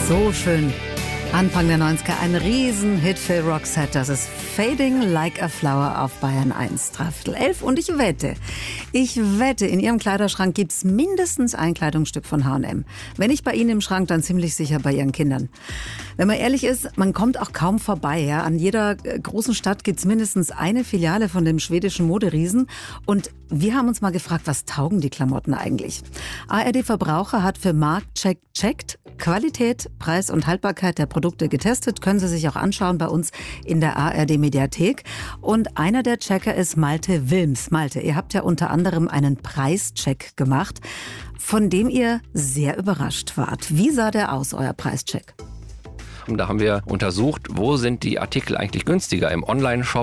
So schön. Anfang der 90er, ein Riesenhit für Roxette. Das ist Fading Like a Flower auf Bayern 1, 11. Und ich wette, in Ihrem Kleiderschrank gibt's mindestens ein Kleidungsstück von H&M. Wenn nicht bei Ihnen im Schrank, dann ziemlich sicher bei Ihren Kindern. Wenn man ehrlich ist, man kommt auch kaum vorbei. Ja? An jeder großen Stadt gibt's mindestens eine Filiale von dem schwedischen Moderiesen. Und wir haben uns mal gefragt, was taugen die Klamotten eigentlich? ARD Verbraucher hat für Marktcheck gecheckt, Qualität, Preis und Haltbarkeit der Produkte getestet. Können Sie sich auch anschauen bei uns in der ARD Mediathek. Und einer der Checker ist Malte Wilms. Malte, ihr habt ja unter anderem einen Preischeck gemacht, von dem ihr sehr überrascht wart. Wie sah der aus, euer Preischeck? Da haben wir untersucht, wo sind die Artikel eigentlich günstiger, im Online-Shop